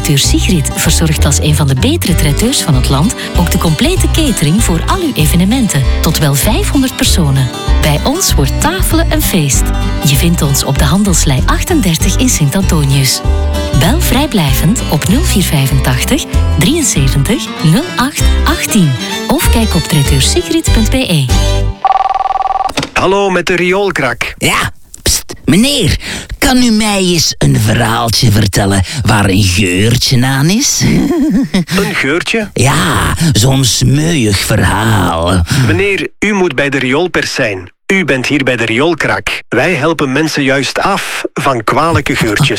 Traiteur Sigrid verzorgt als een van de betere traiteurs van het land ook de complete catering voor al uw evenementen, tot wel 500 personen. Bij ons wordt tafelen een feest. Je vindt ons op de Handelslei 38 in Sint-Antonius. Bel vrijblijvend op 0485 73 08 18 of kijk op traiteursigrid.be. Hallo, met de rioolkrak. Ja, pst, meneer, kan u mij eens een verhaaltje vertellen waar een geurtje aan is? Een geurtje? Ja, zo'n smeuig verhaal. Meneer, u moet bij de rioolpers zijn. U bent hier bij de rioolkrak. Wij helpen mensen juist af van kwalijke geurtjes.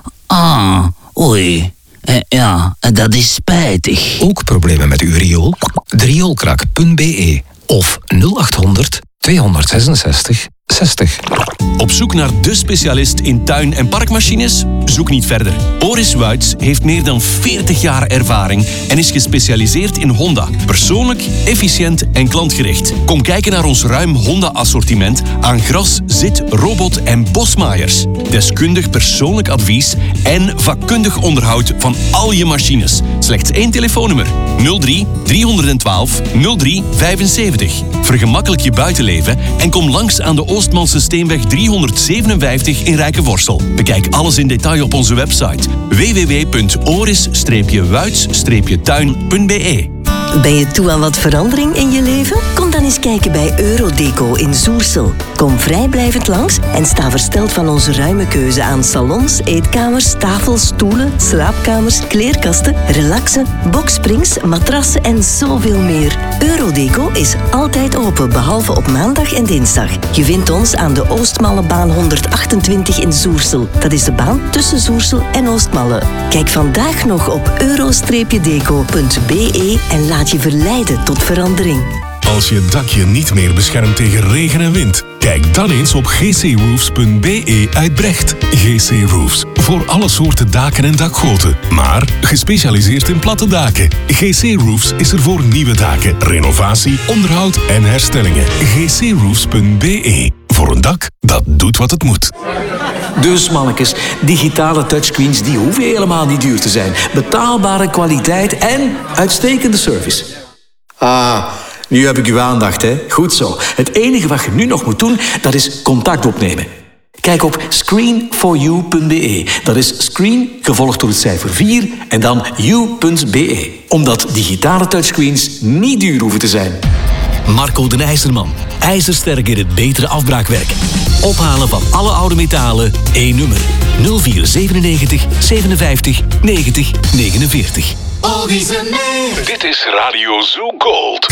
Oei. Ja, dat is spijtig. Ook problemen met uw riool? Rioolkrak.be of 0800 266 60. Op zoek naar de specialist in tuin- en parkmachines? Zoek niet verder. Oris Wuits heeft meer dan 40 jaar ervaring en is gespecialiseerd in Honda. Persoonlijk, efficiënt en klantgericht. Kom kijken naar ons ruim Honda-assortiment aan gras, zit, robot en bosmaaiers. Deskundig persoonlijk advies en vakkundig onderhoud van al je machines. Slechts 1 telefoonnummer: 03 312 03 75. Vergemakkelijk je buitenleven en kom langs aan de Oostmalse Steenweg 357 in Rijkenvorsel. Bekijk alles in detail op onze website www.oris-wuits-tuin.be. Ben je toe aan wat verandering in je leven? Kom dan eens kijken bij Eurodeco in Zoersel. Kom vrijblijvend langs en sta versteld van onze ruime keuze aan salons, eetkamers, tafels, stoelen, slaapkamers, kleerkasten, relaxen, boksprings, matrassen en zoveel meer. Eurodeco is altijd open, behalve op maandag en dinsdag. Je vindt ons aan de Oostmallebaan 128 in Zoersel. Dat is de baan tussen Zoersel en Oostmalle. Kijk vandaag nog op euro-deco.be en laat je verleiden tot verandering. Als je dakje niet meer beschermt tegen regen en wind, kijk dan eens op gcroofs.be uit Brecht. GC Roofs, voor alle soorten daken en dakgoten, maar gespecialiseerd in platte daken. GC Roofs is er voor nieuwe daken, renovatie, onderhoud en herstellingen. gcroofs.be, voor een dak dat doet wat het moet. Dus mannetjes, digitale touchscreens die hoeven helemaal niet duur te zijn. Betaalbare kwaliteit en uitstekende service. Nu heb ik uw aandacht, hè. Goed zo. Het enige wat je nu nog moet doen, dat is contact opnemen. Kijk op screen4you.be. Dat is screen, gevolgd door het cijfer 4 en dan you.be. Omdat digitale touchscreens niet duur hoeven te zijn. Marco den IJzerman. IJzersterk in het betere afbraakwerk. Ophalen van alle oude metalen, 1 nummer. 0497 57 90 49. Dit is Radio Zoo Gold.